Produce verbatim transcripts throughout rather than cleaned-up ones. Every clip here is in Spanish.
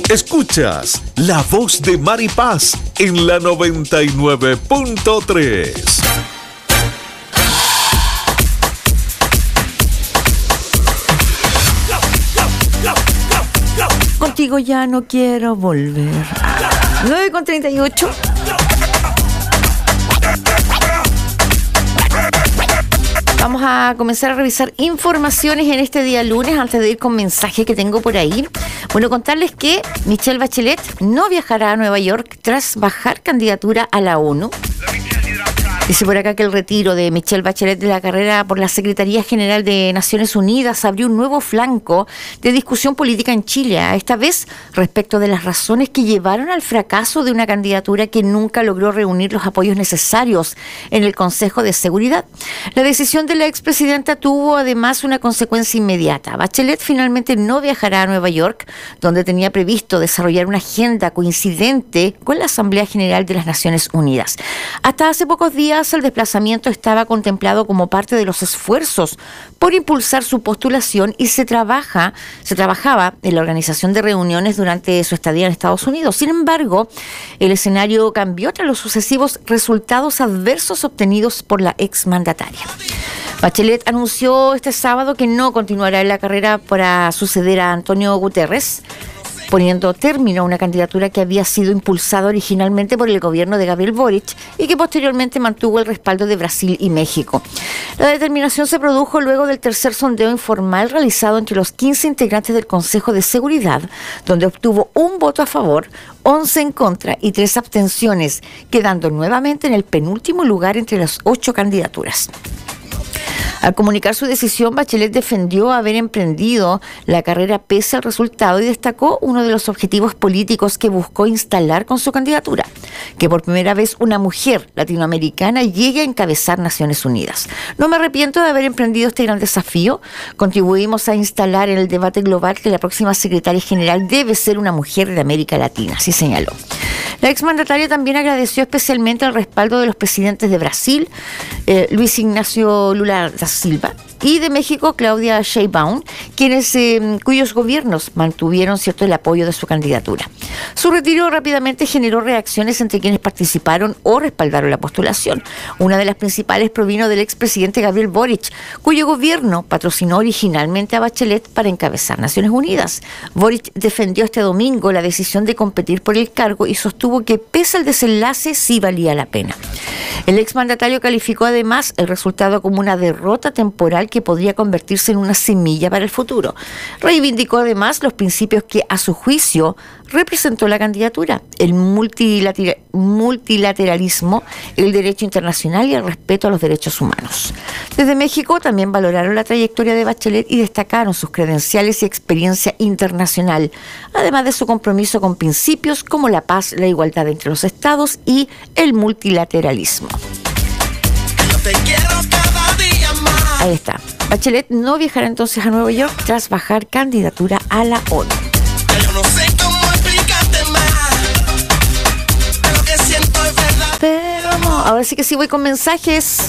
Escuchas La Voz de Maripaz en la noventa y nueve punto tres. Contigo ya no quiero volver. nueve con treinta y ocho. Vamos a comenzar a revisar informaciones en este día lunes antes de ir con mensajes que tengo por ahí. Bueno, contarles que Michelle Bachelet no viajará a Nueva York tras bajar candidatura a la ONU. Dice por acá que el retiro de Michelle Bachelet de la carrera por la Secretaría General de Naciones Unidas abrió un nuevo flanco de discusión política en Chile, esta vez respecto de las razones que llevaron al fracaso de una candidatura que nunca logró reunir los apoyos necesarios en el Consejo de Seguridad. La decisión de la expresidenta tuvo además una consecuencia inmediata. Bachelet finalmente no viajará a Nueva York, donde tenía previsto desarrollar una agenda coincidente con la Asamblea General de las Naciones Unidas. Hasta hace pocos días el desplazamiento estaba contemplado como parte de los esfuerzos por impulsar su postulación y se trabaja, se trabajaba en la organización de reuniones durante su estadía en Estados Unidos. Sin embargo, el escenario cambió tras los sucesivos resultados adversos obtenidos por la exmandataria. Bachelet anunció este sábado que no continuará en la carrera para suceder a Antonio Guterres, poniendo término a una candidatura que había sido impulsada originalmente por el gobierno de Gabriel Boric y que posteriormente mantuvo el respaldo de Brasil y México. La determinación se produjo luego del tercer sondeo informal realizado entre los quince integrantes del Consejo de Seguridad, donde obtuvo un voto a favor, once en contra y tres abstenciones, quedando nuevamente en el penúltimo lugar entre las ocho candidaturas. Al comunicar su decisión, Bachelet defendió haber emprendido la carrera pese al resultado y destacó uno de los objetivos políticos que buscó instalar con su candidatura, que por primera vez una mujer latinoamericana llegue a encabezar Naciones Unidas. No me arrepiento de haber emprendido este gran desafío. Contribuimos a instalar en el debate global que la próxima secretaria general debe ser una mujer de América Latina, así señaló. La exmandataria también agradeció especialmente el respaldo de los presidentes de Brasil, eh, Luis Ignacio Lula da Silva, y de México, Claudia Sheinbaum, quienes, eh, cuyos gobiernos mantuvieron cierto el apoyo de su candidatura. Su retiro rápidamente generó reacciones entre quienes participaron o respaldaron la postulación. Una de las principales provino del expresidente Gabriel Boric, cuyo gobierno patrocinó originalmente a Bachelet para encabezar Naciones Unidas. Boric defendió este domingo la decisión de competir por el cargo y sostuvo que pese al desenlace sí valía la pena. El exmandatario calificó además el resultado como una derrota temporal que podría convertirse en una semilla para el futuro. Reivindicó además los principios que, a su juicio, representó la candidatura: el multilateral, multilateralismo, el derecho internacional y el respeto a los derechos humanos. Desde México también valoraron la trayectoria de Bachelet y destacaron sus credenciales y experiencia internacional, además de su compromiso con principios como la paz, la igualdad entre los estados y el multilateralismo. Ahí está. Bachelet no viajará entonces a Nueva York tras bajar candidatura a la ONU. Yo no sé cómo explicarte más, pero que siento es verdad. Pero no, ahora sí que sí voy con mensajes.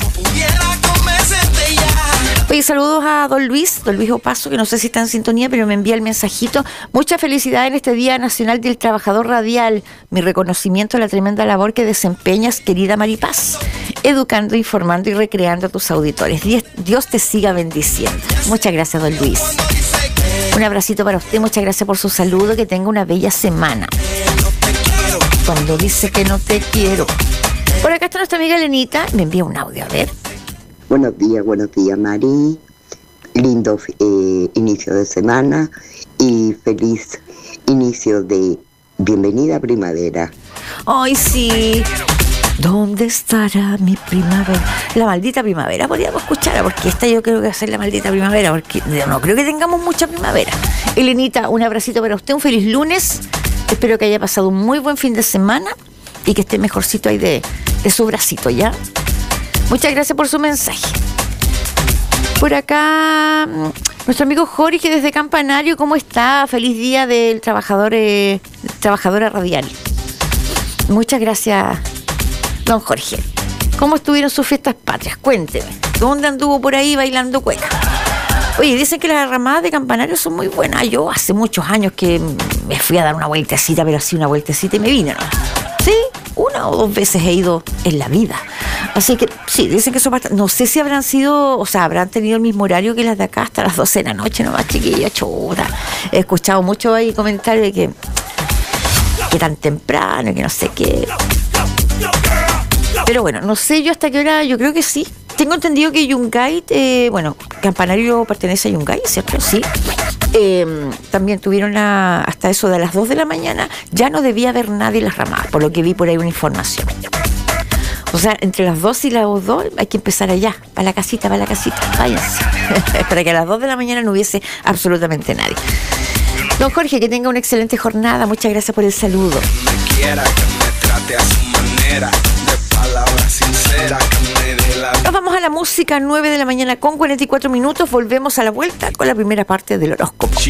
Oye, saludos a don Luis, don Luis Opaso, que no sé si está en sintonía, pero me envía el mensajito. Mucha felicidad en este Día Nacional del Trabajador Radial. Mi reconocimiento a la tremenda labor que desempeñas, querida Maripaz, educando, informando y recreando a tus auditores. Dios te siga bendiciendo. Muchas gracias, don Luis. Un abracito para usted, muchas gracias por su saludo, que tenga una bella semana. Cuando dice que no te quiero. Por acá está nuestra amiga Elenita, me envía un audio, a ver. Buenos días, buenos días, Mari. Lindo eh, inicio de semana y feliz inicio de bienvenida primavera. ¡Ay, sí! ¿Dónde estará mi primavera? La maldita primavera podríamos escucharla, porque esta yo creo que va a ser la maldita primavera, porque no creo que tengamos mucha primavera. Elenita, un abracito para usted, un feliz lunes. Espero que haya pasado un muy buen fin de semana y que esté mejorcito ahí de, de su bracito, ¿ya? Muchas gracias por su mensaje. Por acá, nuestro amigo Jorge desde Campanario, ¿cómo está? Feliz día del trabajador, eh, trabajadora radial. Muchas gracias, don Jorge. ¿Cómo estuvieron sus fiestas patrias? Cuénteme. ¿Dónde anduvo por ahí bailando cueca? Oye, dicen que las ramadas de campanario son muy buenas. Yo hace muchos años que me fui a dar una vueltecita, pero así una vueltecita y me vine, ¿no? Sí, una o dos veces he ido en la vida. Así que sí, dicen que son bastante. No sé si habrán sido, o sea, habrán tenido el mismo horario que las de acá hasta las doce de la noche, nomás, chiquilla, chuta. He escuchado mucho ahí comentarios de que, que tan temprano, que no sé qué. Pero bueno, no sé yo hasta qué hora, yo creo que sí. Tengo entendido que Yungay, eh, bueno, Campanario pertenece a Yungay, ¿cierto? Sí. Eh, también tuvieron la, hasta eso de las dos de la mañana, ya no debía haber nadie en las ramadas, por lo que vi por ahí una información. O sea, entre las dos y las dos hay que empezar allá, para la casita, para la casita, váyanse. Para que a las dos de la mañana no hubiese absolutamente nadie. Don Jorge, que tenga una excelente jornada, muchas gracias por el saludo. Me quiera, que me trate a su manera, de palabras sinceras, que me dé la... Nos vamos a la música, nueve de la mañana con cuarenta y cuatro minutos, volvemos a la vuelta con la primera parte del horóscopo.